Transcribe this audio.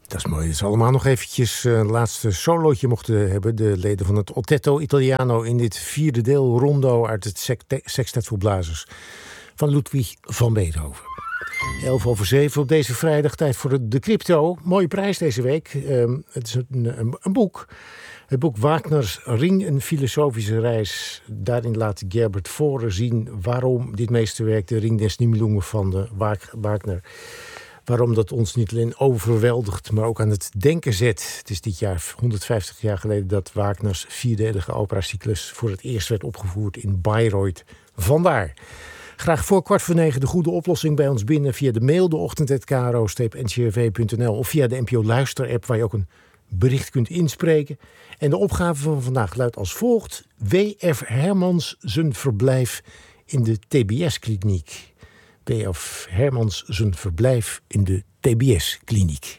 Dat is mooi. Dat ze allemaal nog eventjes een laatste solootje mochten hebben. De leden van het Otetto Italiano in dit vierde deel rondo uit het Sextet voor Blazers van Ludwig van Beethoven. 7:11 op deze vrijdag, tijd voor de crypto. Mooie prijs deze week. Het is een boek. Het boek Wagners Ring, een filosofische reis. Daarin laat Gerbert Voren zien waarom dit meesterwerk, de Ring des Nibelungen van de Wagner, waarom dat ons niet alleen overweldigt, maar ook aan het denken zet. Het is dit jaar 150 jaar geleden dat Wagners vierdelige operacyclus voor het eerst werd opgevoerd in Bayreuth. Vandaar. Graag voor 8:45 de goede oplossing bij ons binnen via de mail deochtend@kro-ncrv.nl of via de NPO Luister-app waar je ook een bericht kunt inspreken. En de opgave van vandaag luidt als volgt: W.F. Hermans zijn verblijf in de TBS-kliniek. W.F. Hermans zijn verblijf in de TBS-kliniek.